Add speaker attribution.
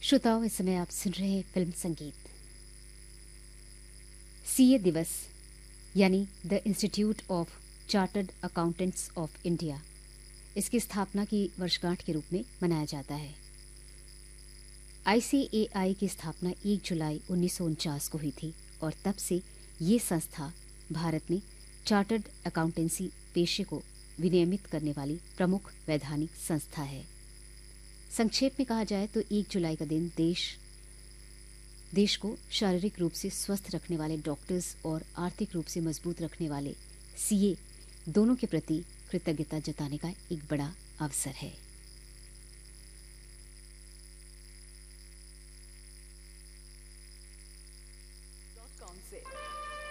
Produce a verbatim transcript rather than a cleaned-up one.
Speaker 1: श्रोताओं, इस समय आप सुन रहे हैं फिल्म संगीत। सीए दिवस यानी the institute of chartered accountants of India, इसकी स्थापना की वर्षगांठ के रूप में मनाया जाता है। आईसीएआई की स्थापना एक जुलाई उन्नीस सौ उनचास को हुई थी और तब से ये संस्था भारत में चार्टर्ड अकाउंटेंसी पेशे को विनियमित करने वाली प्रमुख वैधानिक संस्था है। संक्षेप में कहा जाए तो एक जुलाई का दिन देश देश को शारीरिक रूप से स्वस्थ रखने वाले डॉक्टर्स और आर्थिक रूप से मजबूत रखने वाले सीए दोनों के प्रति कृतज्ञता जताने का एक बड़ा अवसर है।